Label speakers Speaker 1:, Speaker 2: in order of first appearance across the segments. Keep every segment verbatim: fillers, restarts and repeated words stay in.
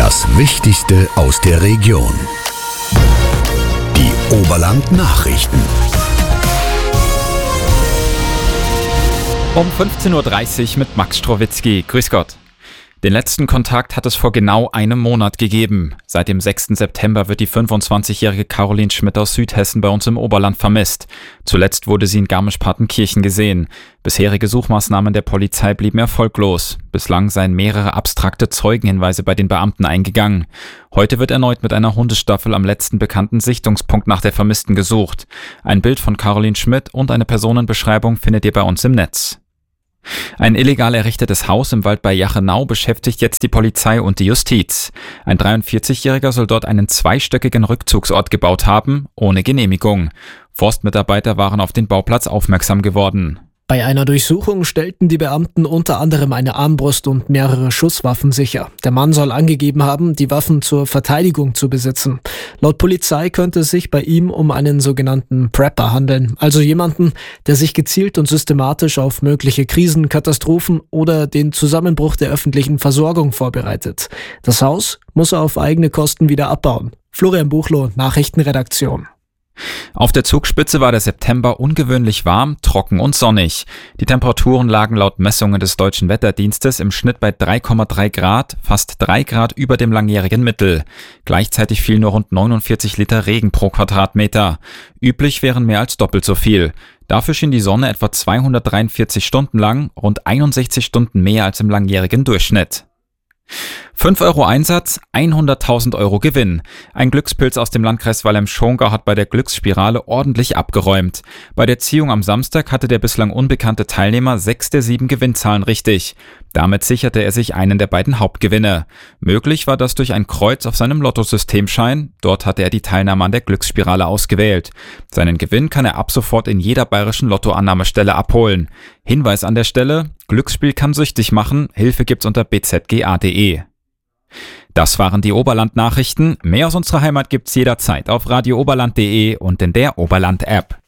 Speaker 1: Das Wichtigste aus der Region. Die Oberland-Nachrichten.
Speaker 2: Um fünfzehn Uhr dreißig mit Max Strowitzki. Grüß Gott. Den letzten Kontakt hat es vor genau einem Monat gegeben. Seit dem sechsten September wird die fünfundzwanzigjährige Caroline Schmidt aus Südhessen bei uns im Oberland vermisst. Zuletzt wurde sie in Garmisch-Partenkirchen gesehen. Bisherige Suchmaßnahmen der Polizei blieben erfolglos. Bislang seien mehrere abstrakte Zeugenhinweise bei den Beamten eingegangen. Heute wird erneut mit einer Hundestaffel am letzten bekannten Sichtungspunkt nach der Vermissten gesucht. Ein Bild von Caroline Schmidt und eine Personenbeschreibung findet ihr bei uns im Netz. Ein illegal errichtetes Haus im Wald bei Jachenau beschäftigt jetzt die Polizei und die Justiz. Ein dreiundvierzigjähriger soll dort einen zweistöckigen Rückzugsort gebaut haben, ohne Genehmigung. Forstmitarbeiter waren auf den Bauplatz aufmerksam geworden.
Speaker 3: Bei einer Durchsuchung stellten die Beamten unter anderem eine Armbrust und mehrere Schusswaffen sicher. Der Mann soll angegeben haben, die Waffen zur Verteidigung zu besitzen. Laut Polizei könnte es sich bei ihm um einen sogenannten Prepper handeln, also jemanden, der sich gezielt und systematisch auf mögliche Krisen, Katastrophen oder den Zusammenbruch der öffentlichen Versorgung vorbereitet. Das Haus muss er auf eigene Kosten wieder abbauen. Florian Buchloh, Nachrichtenredaktion.
Speaker 2: Auf der Zugspitze war der September ungewöhnlich warm, trocken und sonnig. Die Temperaturen lagen laut Messungen des Deutschen Wetterdienstes im Schnitt bei drei Komma drei Grad, fast drei Grad über dem langjährigen Mittel. Gleichzeitig fielen nur rund neunundvierzig Liter Regen pro Quadratmeter. Üblich wären mehr als doppelt so viel. Dafür schien die Sonne etwa zweihundertdreiundvierzig Stunden lang, rund einundsechzig Stunden mehr als im langjährigen Durchschnitt. fünf Euro Einsatz, hunderttausend Euro Gewinn. Ein Glückspilz aus dem Landkreis Walheim-Schongau hat bei der Glücksspirale ordentlich abgeräumt. Bei der Ziehung am Samstag hatte der bislang unbekannte Teilnehmer sechs der sieben Gewinnzahlen richtig. Damit sicherte er sich einen der beiden Hauptgewinne. Möglich war das durch ein Kreuz auf seinem Lottosystemschein. Dort hatte er die Teilnahme an der Glücksspirale ausgewählt. Seinen Gewinn kann er ab sofort in jeder bayerischen Lottoannahmestelle abholen. Hinweis an der Stelle: Glücksspiel kann süchtig machen. Hilfe gibt's unter b z g a punkt d e. Das waren die Oberland-Nachrichten. Mehr aus unserer Heimat gibt's jederzeit auf radio oberland punkt d e und in der Oberland-App.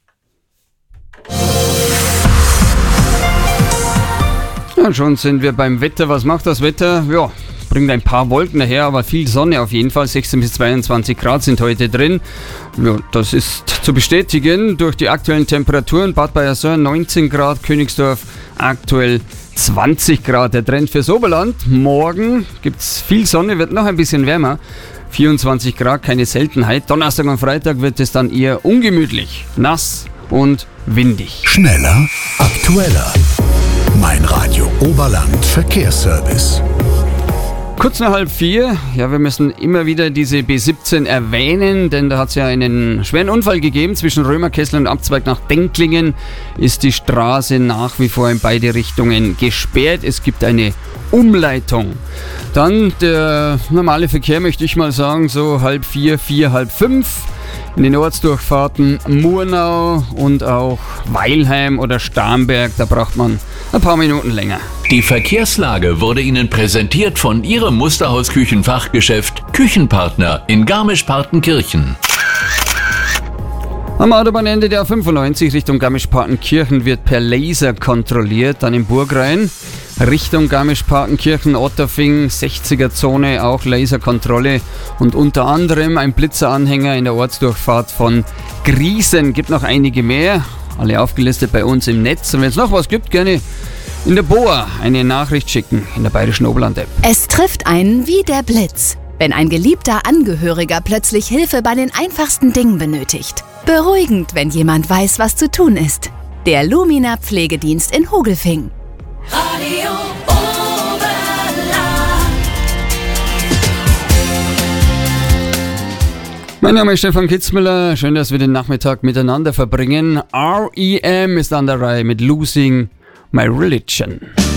Speaker 4: Ja, schon sind wir beim Wetter. Was macht das Wetter? Ja, bringt ein paar Wolken daher, aber viel Sonne auf jeden Fall. sechzehn bis zweiundzwanzig Grad sind heute drin. Ja, das ist zu bestätigen durch die aktuellen Temperaturen. Bad Bayersoien neunzehn Grad, Königsdorf aktuell zwanzig Grad. Der Trend fürs Oberland: morgen gibt es viel Sonne, wird noch ein bisschen wärmer. vierundzwanzig Grad, keine Seltenheit. Donnerstag und Freitag wird es dann eher ungemütlich, nass und windig.
Speaker 1: Schneller, aktueller. Mein Radio Oberland Verkehrsservice.
Speaker 4: Kurz nach halb vier, ja, wir müssen immer wieder diese B siebzehn erwähnen, denn da hat es ja einen schweren Unfall gegeben. Zwischen Römerkessel und Abzweig nach Denklingen ist die Straße nach wie vor in beide Richtungen gesperrt. Es gibt eine Umleitung. Dann der normale Verkehr, möchte ich mal sagen, so halb vier, vier, halb fünf. In den Ortsdurchfahrten Murnau und auch Weilheim oder Starnberg, da braucht man ein paar Minuten länger.
Speaker 5: Die Verkehrslage wurde Ihnen präsentiert von Ihrem Musterhaus-Küchenfachgeschäft Küchenpartner in Garmisch-Partenkirchen.
Speaker 4: Am Autobahnende der A fünfundneunzig Richtung Garmisch-Partenkirchen wird per Laser kontrolliert, dann im Burgrhein. Richtung Garmisch-Partenkirchen, Otterfing, sechziger Zone, auch Laserkontrolle und unter anderem ein Blitzeranhänger in der Ortsdurchfahrt von Griesen. Gibt noch einige mehr, alle aufgelistet bei uns im Netz. Und wenn es noch was gibt, gerne in der B O A eine Nachricht schicken in der Bayerischen Oberland-App.
Speaker 6: Es trifft einen wie der Blitz, wenn ein geliebter Angehöriger plötzlich Hilfe bei den einfachsten Dingen benötigt. Beruhigend, wenn jemand weiß, was zu tun ist. Der Lumina Pflegedienst in Hogelfing.
Speaker 7: Radio Oberland.
Speaker 4: Mein Name ist Stefan Kitzmüller. Schön, dass wir den Nachmittag miteinander verbringen. R E M ist an der Reihe mit Losing My Religion.